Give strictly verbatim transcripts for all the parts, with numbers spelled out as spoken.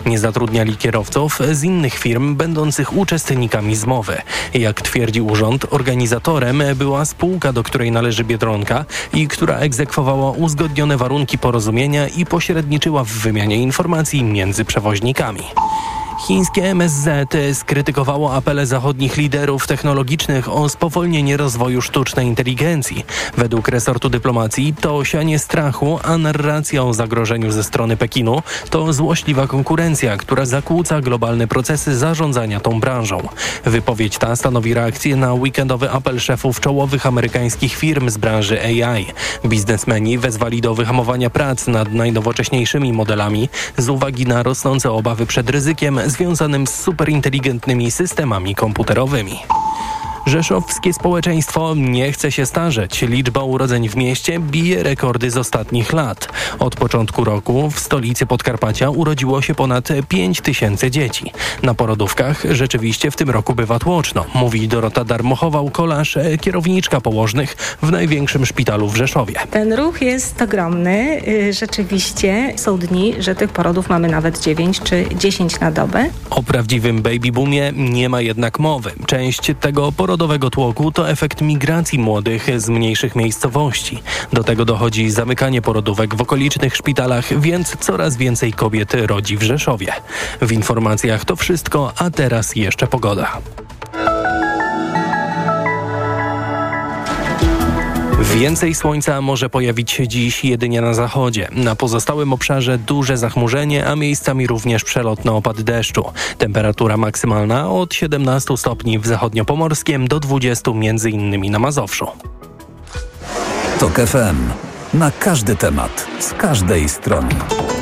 Nie zatrudniali kierowców z innych firm będących uczestnikami zmowy. Jak twierdzi urząd, organizatorem była spółka, do której należy Biedronka i która egzekwowała uzgodnione warunki porozumienia i pośredniczyła w wymianie informacji między przewoźnikami. Chińskie M S Z skrytykowało apele zachodnich liderów technologicznych o spowolnienie rozwoju sztucznej inteligencji. Według resortu dyplomacji to sianie strachu, a narracja o zagrożeniu ze strony Pekinu to złośliwa konkurencja, która zakłóca globalne procesy zarządzania tą branżą. Wypowiedź ta stanowi reakcję na weekendowy apel szefów czołowych amerykańskich firm z branży A I. Biznesmeni wezwali do wyhamowania prac nad najnowocześniejszymi modelami z uwagi na rosnące obawy przed ryzykiem związanym z superinteligentnymi systemami komputerowymi. Rzeszowskie społeczeństwo nie chce się starzeć. Liczba urodzeń w mieście bije rekordy z ostatnich lat. Od początku roku w stolicy Podkarpacia urodziło się ponad pięć tysięcy dzieci. Na porodówkach rzeczywiście w tym roku bywa tłoczno, mówi Dorota Darmochował-Kolarz, kierowniczka położnych w największym szpitalu w Rzeszowie. Ten ruch jest ogromny. Rzeczywiście są dni, że tych porodów mamy nawet dziewięć czy dziesięć na dobę. O prawdziwym baby boomie nie ma jednak mowy. Część tego porodowego tłoku to efekt migracji młodych z mniejszych miejscowości. Do tego dochodzi zamykanie porodówek w okolicznych szpitalach, więc coraz więcej kobiet rodzi w Rzeszowie. W informacjach to wszystko, a teraz jeszcze pogoda. Więcej słońca może pojawić się dziś jedynie na zachodzie. Na pozostałym obszarze duże zachmurzenie, a miejscami również przelotny opad deszczu. Temperatura maksymalna od siedemnastu stopni w zachodniopomorskiem do dwudziestu między innymi na Mazowszu. Tok F M. Na każdy temat, z każdej strony.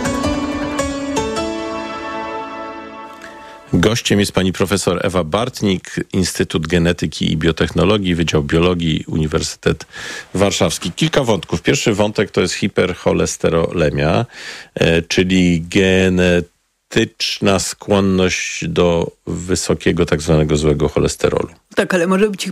Gościem jest pani profesor Ewa Bartnik, Instytut Genetyki i Biotechnologii, Wydział Biologii, Uniwersytet Warszawski. Kilka wątków. Pierwszy wątek to jest hipercholesterolemia, e, czyli genetyczna skłonność do wysokiego tak zwanego złego cholesterolu. Tak, ale może być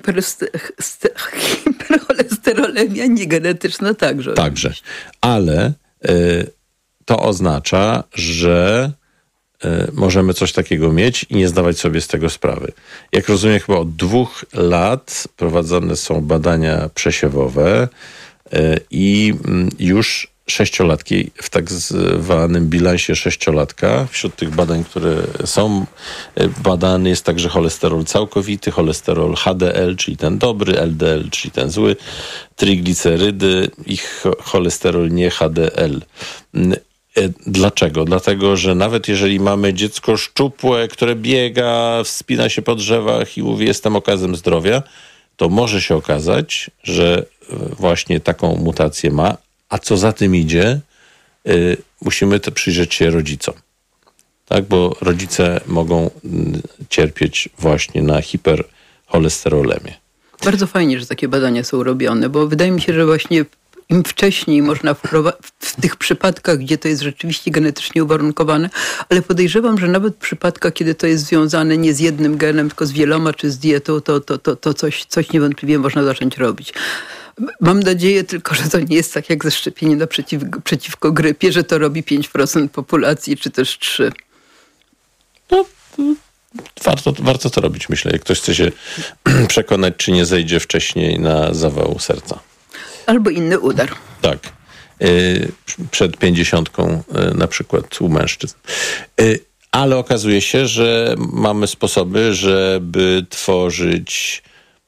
hipercholesterolemia niegenetyczna także. Także, ale e, to oznacza, że możemy coś takiego mieć i nie zdawać sobie z tego sprawy. Jak rozumiem, chyba od dwóch lat prowadzone są badania przesiewowe i już sześciolatki w tak zwanym bilansie sześciolatka, wśród tych badań, które są badane, jest także cholesterol całkowity, cholesterol H D L, czyli ten dobry, L D L, czyli ten zły, triglicerydy i cholesterol nie H D L. Dlaczego? Dlatego, że nawet jeżeli mamy dziecko szczupłe, które biega, wspina się po drzewach i mówi, jestem okazem zdrowia, to może się okazać, że właśnie taką mutację ma, a co za tym idzie, yy, musimy to przyjrzeć się rodzicom. Tak, bo rodzice mogą cierpieć właśnie na hipercholesterolemię. Bardzo fajnie, że takie badania są robione, bo wydaje mi się, że właśnie im wcześniej można wprowadzić w tych przypadkach, gdzie to jest rzeczywiście genetycznie uwarunkowane, ale podejrzewam, że nawet w przypadkach, kiedy to jest związane nie z jednym genem, tylko z wieloma, czy z dietą, to, to, to, to coś, coś niewątpliwie można zacząć robić. Mam nadzieję tylko, że to nie jest tak jak ze szczepieniem na przeciw, przeciwko grypie, że to robi pięć procent populacji, czy też trzy procent. No, warto, warto to robić, myślę. Jak ktoś chce się przekonać, czy nie zejdzie wcześniej na zawał serca. Albo inny udar. Tak. Yy, przed pięćdziesiątką yy, na przykład u mężczyzn. Yy, ale okazuje się, że mamy sposoby, żeby tworzyć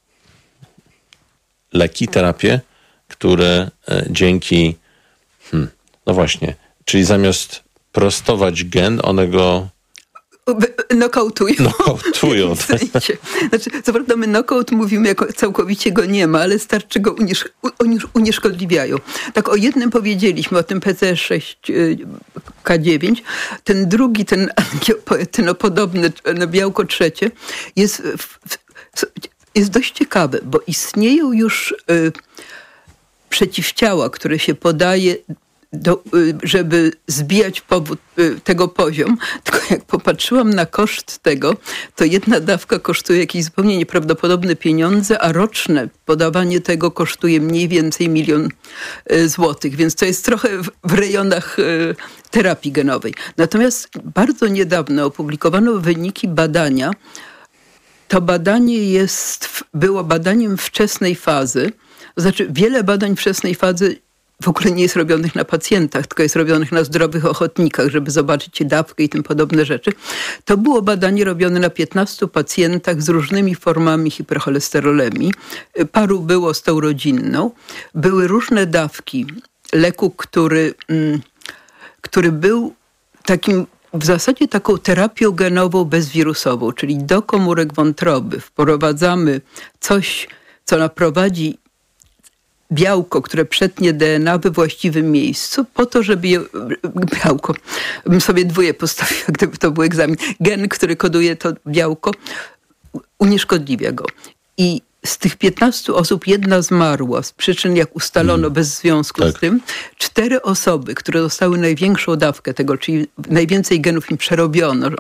leki, terapię, które yy, dzięki hmm, no właśnie, czyli zamiast prostować gen, one go Nokautują. Nokautują. W sensie. Znaczy, co prawda my knockout mówimy, jako całkowicie go nie ma, ale starczy go uniesz, uniesz, unieszkodliwiają. Tak o jednym powiedzieliśmy, o tym P C sześć K dziewięć. Ten drugi, ten angiopoetynopodobny białko trzecie jest, jest dość ciekawe, bo istnieją już y, przeciwciała, które się podaje do, żeby zbijać powód, tego poziom, tylko jak popatrzyłam na koszt tego, to jedna dawka kosztuje jakieś zupełnie nieprawdopodobne pieniądze, a roczne podawanie tego kosztuje mniej więcej milion złotych, więc to jest trochę w, w rejonach terapii genowej. Natomiast bardzo niedawno opublikowano wyniki badania. To badanie jest, było badaniem wczesnej fazy, to znaczy wiele badań wczesnej fazy w ogóle nie jest robionych na pacjentach, tylko jest robionych na zdrowych ochotnikach, żeby zobaczyć dawkę i tym podobne rzeczy. To było badanie robione na piętnastu pacjentach z różnymi formami hipercholesterolemii. Paru było z tą rodzinną. Były różne dawki leku, który, który był takim w zasadzie taką terapią genową bezwirusową, czyli do komórek wątroby wprowadzamy coś, co naprowadzi białko, które przetnie D N A we właściwym miejscu, po to, żeby je, białko, bym sobie dwóje postawiła, gdyby to był egzamin, gen, który koduje to białko, unieszkodliwia go. I z tych piętnastu osób jedna zmarła z przyczyn, jak ustalono, mm. bez związku tak. z tym. Cztery osoby, które dostały największą dawkę tego, czyli najwięcej genów im przerobiono,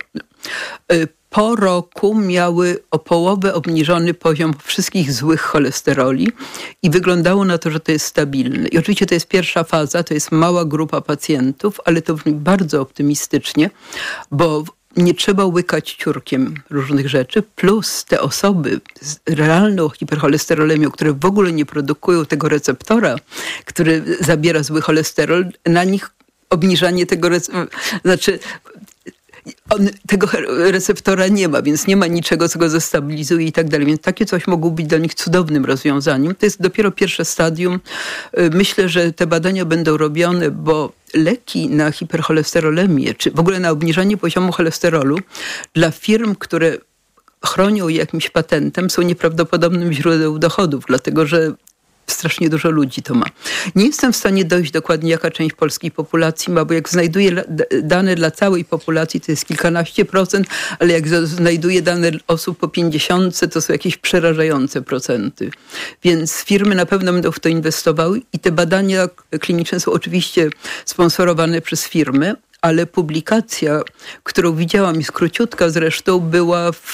po roku miały o połowę obniżony poziom wszystkich złych cholesteroli i wyglądało na to, że to jest stabilne. I oczywiście to jest pierwsza faza, to jest mała grupa pacjentów, ale to brzmi bardzo optymistycznie, bo nie trzeba łykać ciurkiem różnych rzeczy, plus te osoby z realną hipercholesterolemią, które w ogóle nie produkują tego receptora, który zabiera zły cholesterol, na nich obniżanie tego receptora, znaczy on tego receptora nie ma, więc nie ma niczego, co go zestabilizuje i tak dalej. Więc takie coś mogło być dla nich cudownym rozwiązaniem. To jest dopiero pierwsze stadium. Myślę, że te badania będą robione, bo leki na hipercholesterolemię, czy w ogóle na obniżanie poziomu cholesterolu dla firm, które chronią je jakimś patentem, są nieprawdopodobnym źródłem dochodów, dlatego że strasznie dużo ludzi to ma. Nie jestem w stanie dojść dokładnie, jaka część polskiej populacji ma, bo jak znajduję dane dla całej populacji, to jest kilkanaście procent, ale jak znajduję dane osób po pięćdziesiątce, to są jakieś przerażające procenty. Więc firmy na pewno będą w to inwestowały i te badania kliniczne są oczywiście sponsorowane przez firmy, ale publikacja, którą widziałam, jest króciutka zresztą, była w,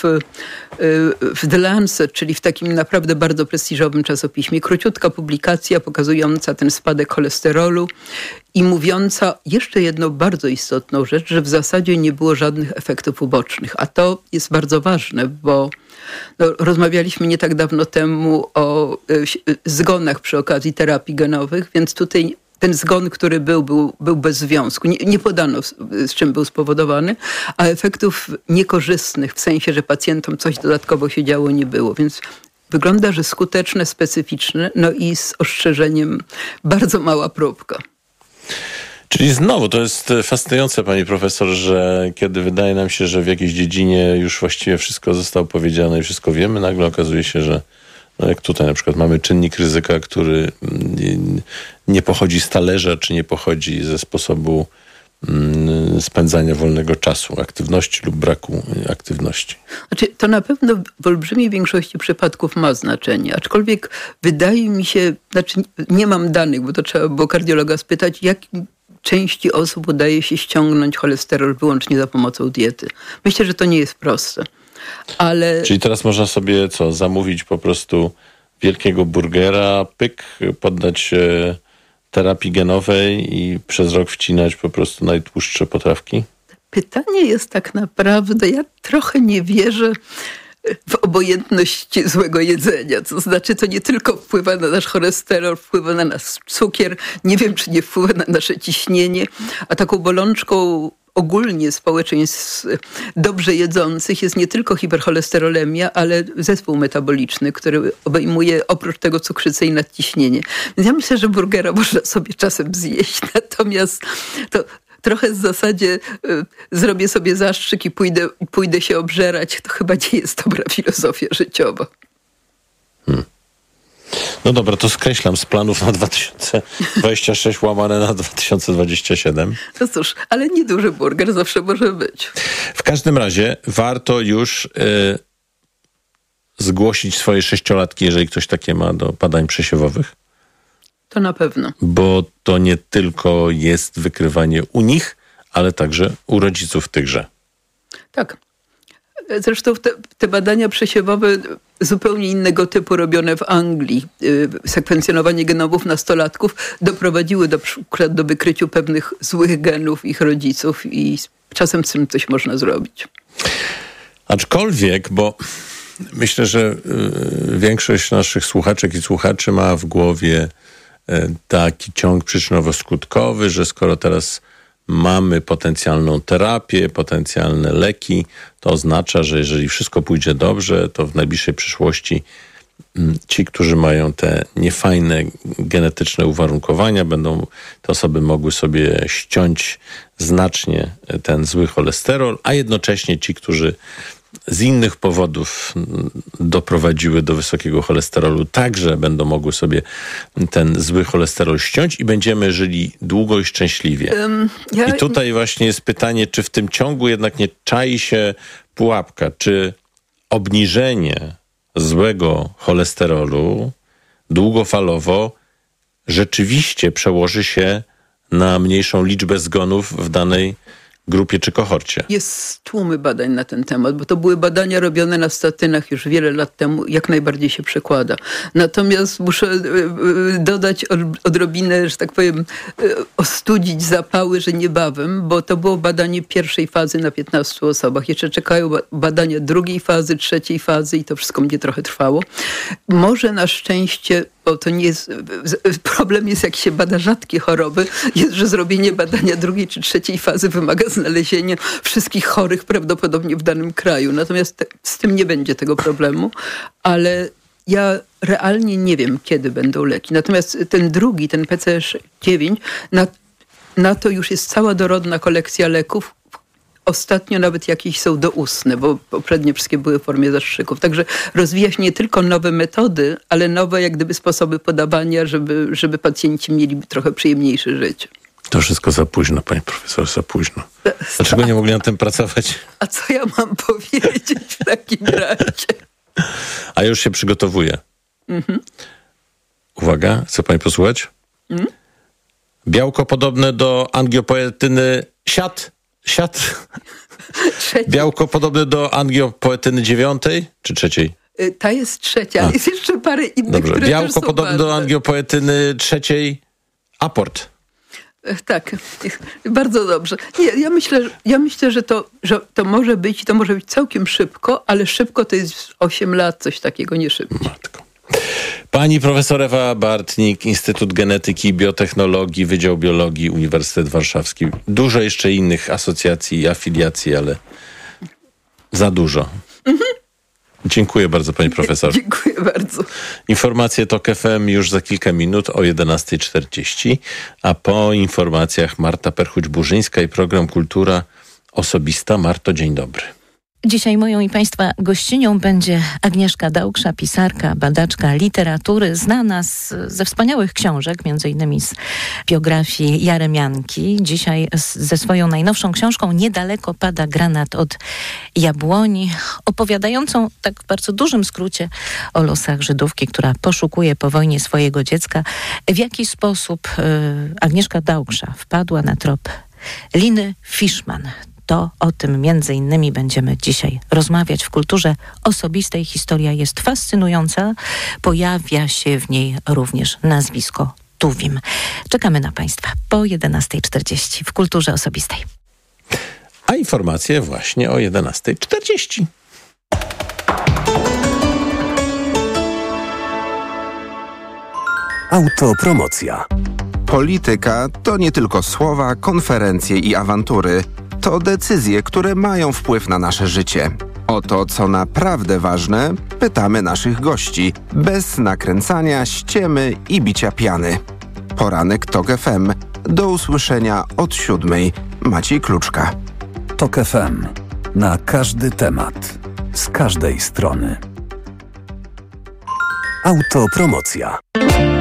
w The Lancet, czyli w takim naprawdę bardzo prestiżowym czasopiśmie. Króciutka publikacja pokazująca ten spadek cholesterolu i mówiąca jeszcze jedną bardzo istotną rzecz, że w zasadzie nie było żadnych efektów ubocznych. A to jest bardzo ważne, bo no, rozmawialiśmy nie tak dawno temu o zgonach przy okazji terapii genowych, więc tutaj ten zgon, który był, był, był bez związku. Nie, nie podano, z, z czym był spowodowany, a efektów niekorzystnych, w sensie, że pacjentom coś dodatkowo się działo, nie było. Więc wygląda, że skuteczne, specyficzne, no i z ostrzeżeniem bardzo mała próbka. Czyli znowu, to jest fascynujące, pani profesor, że kiedy wydaje nam się, że w jakiejś dziedzinie już właściwie wszystko zostało powiedziane i wszystko wiemy, nagle okazuje się, że no jak tutaj na przykład mamy czynnik ryzyka, który nie pochodzi z talerza, czy nie pochodzi ze sposobu spędzania wolnego czasu, aktywności lub braku aktywności. Znaczy, to na pewno w olbrzymiej większości przypadków ma znaczenie, aczkolwiek wydaje mi się, znaczy nie mam danych, bo to trzeba było kardiologa spytać, jakim części osób udaje się ściągnąć cholesterol wyłącznie za pomocą diety. Myślę, że to nie jest proste. Ale... Czyli teraz można sobie co, zamówić po prostu wielkiego burgera, pyk, poddać się terapii genowej i przez rok wcinać po prostu najtłustsze potrawki? Pytanie jest tak naprawdę, ja trochę nie wierzę w obojętność złego jedzenia. To znaczy, to nie tylko wpływa na nasz cholesterol, wpływa na nasz cukier, nie wiem, czy nie wpływa na nasze ciśnienie, a taką bolączką ogólnie społeczeństw dobrze jedzących jest nie tylko hipercholesterolemia, ale zespół metaboliczny, który obejmuje oprócz tego cukrzycę i nadciśnienie. Więc ja myślę, że burgera można sobie czasem zjeść, natomiast to trochę w zasadzie y, zrobię sobie zastrzyk i pójdę, pójdę się obżerać. To chyba nie jest dobra filozofia życiowa. Hmm. No dobra, to skreślam z planów na dwa tysiące dwudziesty szósty łamane na dwa tysiące dwudziesty siódmy. No cóż, ale nieduży burger zawsze może być. W każdym razie warto już y, zgłosić swoje sześciolatki, jeżeli ktoś takie ma, do badań przesiewowych. To na pewno. Bo to nie tylko jest wykrywanie u nich, ale także u rodziców tychże. Tak. Zresztą te, te badania przesiewowe zupełnie innego typu robione w Anglii, yy, sekwencjonowanie genowów nastolatków doprowadziły do przykład do wykryciu pewnych złych genów ich rodziców i czasem z tym coś można zrobić. Aczkolwiek, bo myślę, że y, większość naszych słuchaczek i słuchaczy ma w głowie y, taki ciąg przyczynowo-skutkowy, że skoro teraz mamy potencjalną terapię, potencjalne leki, to oznacza, że jeżeli wszystko pójdzie dobrze, to w najbliższej przyszłości ci, którzy mają te niefajne genetyczne uwarunkowania, będą te osoby mogły sobie ściąć znacznie ten zły cholesterol, a jednocześnie ci, którzy z innych powodów doprowadziły do wysokiego cholesterolu, także będą mogły sobie ten zły cholesterol ściąć i będziemy żyli długo i szczęśliwie. Um, ja... I tutaj właśnie jest pytanie, czy w tym ciągu jednak nie czai się pułapka, czy obniżenie złego cholesterolu długofalowo rzeczywiście przełoży się na mniejszą liczbę zgonów w danej grupie czy kohorcie. Jest tłumy badań na ten temat, bo to były badania robione na statynach już wiele lat temu, jak najbardziej się przekłada. Natomiast muszę dodać odrobinę, że tak powiem, ostudzić zapały, że niebawem, bo to było badanie pierwszej fazy na piętnastu osobach. Jeszcze czekają badania drugiej fazy, trzeciej fazy i to wszystko mnie trochę trwało. Może na szczęście, bo to nie jest, problem jest, jak się bada rzadkie choroby, jest, że zrobienie badania drugiej czy trzeciej fazy wymaga znalezienia wszystkich chorych prawdopodobnie w danym kraju. Natomiast te, z tym nie będzie tego problemu, ale ja realnie nie wiem, kiedy będą leki. Natomiast ten drugi, ten P C R dziewięć, na, na to już jest cała dorodna kolekcja leków. Ostatnio nawet jakieś są doustne, bo poprzednie wszystkie były w formie zastrzyków. Także rozwija się nie tylko nowe metody, ale nowe jak gdyby sposoby podawania, żeby, żeby pacjenci mieli trochę przyjemniejsze życie. To wszystko za późno, pani profesor, za późno. Dlaczego nie mogli nad tym pracować? A co ja mam powiedzieć w takim razie? A już się przygotowuję. Mhm. Uwaga, chce pani posłuchać? Mhm. Białko podobne do angiopoetyny siat. Siat. Białko podobne do angiopoetyny dziewiątej czy trzeciej? Ta jest trzecia, ale jest jeszcze parę innych, Dobrze. które Białko też są podobne ważne. do angiopoetyny trzeciej aport. Tak, bardzo dobrze. Nie, ja myślę, ja myślę, że to, że to może być, to może być całkiem szybko, ale szybko to jest osiem lat, coś takiego, nie szybko. Matko. Pani profesor Ewa Bartnik, Instytut Genetyki i Biotechnologii, Wydział Biologii, Uniwersytet Warszawski. Dużo jeszcze innych asocjacji i afiliacji, ale za dużo. Mhm. Dziękuję bardzo, pani profesor. Dziękuję bardzo. Informacje TOK F M już za kilka minut o jedenasta czterdzieści, a po informacjach Marta Perchuć-Burzyńska i program Kultura Osobista. Marto, dzień dobry. Dzisiaj moją i Państwa gościnią będzie Agnieszka Dałksza, pisarka, badaczka literatury, znana z, ze wspaniałych książek, między innymi z biografii Jaremianki. Dzisiaj z, ze swoją najnowszą książką Niedaleko pada granat od jabłoni, opowiadającą tak w bardzo dużym skrócie o losach Żydówki, która poszukuje po wojnie swojego dziecka. W jaki sposób y, Agnieszka Dałksza wpadła na trop Liny Fiszman. To o tym między innymi będziemy dzisiaj rozmawiać w Kulturze Osobistej. Historia jest fascynująca. Pojawia się w niej również nazwisko Tuwim. Czekamy na Państwa po jedenasta czterdzieści w Kulturze Osobistej. A informacje właśnie o jedenasta czterdzieści. Autopromocja. Polityka to nie tylko słowa, konferencje i awantury. To decyzje, które mają wpływ na nasze życie. O to, co naprawdę ważne, pytamy naszych gości, bez nakręcania, ściemy i bicia piany. Poranek TOK F M. Do usłyszenia od siódmej. Maciej Kluczka. TOK F M. Na każdy temat. Z każdej strony. Autopromocja.